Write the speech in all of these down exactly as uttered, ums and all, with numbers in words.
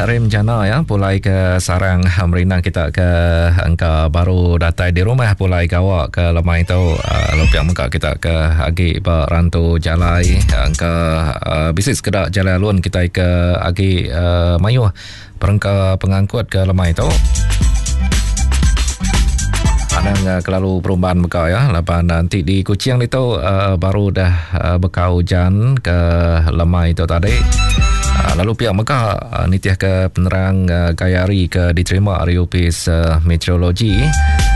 Rem jana ya, pulai ke sarang merinang kita ke angka baru datai di rumah pulai kawak ke lemai tu uh, lupiak muka kita ke agi berantu jalai angka uh, bisnis kedak jalai alun kita ke agi uh, mayuh perangka pengangkut ke lemai tu. Anang kelalu perubahan muka ya, lepas nanti di Kuching itu uh, baru dah uh, bekau hujan ke lemai itu tadi. Uh, lalu pihak Mekah uh, nitiah ke penerang uh, Gayari ke diterima dari Opis uh, Meteorologi.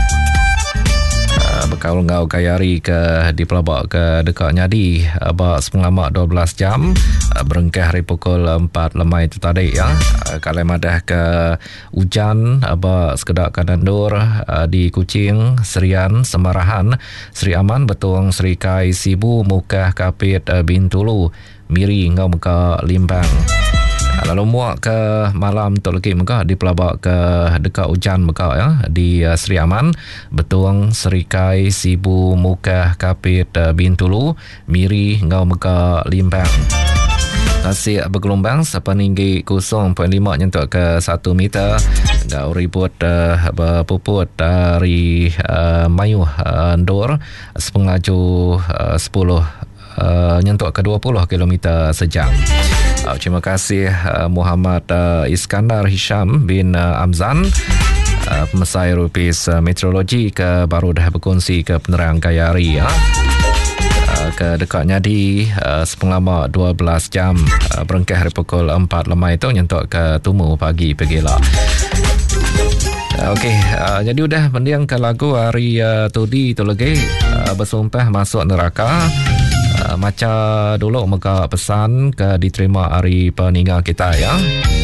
Uh, bekau ngau Gayari ke di pelabak ke dekat Nyadi uh, bak sepengalamak dua belas jam uh, berengkah dari pukul empat lemai itu tadi ya. Uh, kalau madah ke hujan uh, bak sekedak kanandur uh, di Kuching, Serian, Semarahan, Seri Aman, Betung, Seri Kai, Sibu, Mukah, Kapit, uh, Bintulu, Miri ngau muka Limbang. Lalu muak ke malam tu lagi muka di pelabak ke dekat hujan muka ya di uh, Seri Aman, Betung, Seri Kai, Sibu, Mukah, Kapit, uh, Bintulu, Miri ngau muka Limbang. Tasik bergelombang sepeninggi kosong perpuluhan lima nyentuk ke satu meter. Ngau ribut uh, berpuput dari uh, Mayuh uh, Ndor sepengaju uh, sepuluh Uh, nyentuk ke dua puluh kilometer sejam. Uh, terima kasih uh, Muhammad uh, Iskandar Hisham bin uh, Amzan, uh, pemesai Rupis uh, Meteorologi ke baru dah berkongsi ke penerang Gayari ya. Uh, ke dekatnya di uh, sepengalamak dua belas jam uh, berengkah dari pukul empat lemai itu nyentuk ke tumu pagi pegila. Okey, uh, jadi udah mendiang ke lagu hari uh, Tudi tu lagi uh, bersumpah masuk neraka. Uh, macam dulu muka pesan ke diterima hari peninggal kita ya.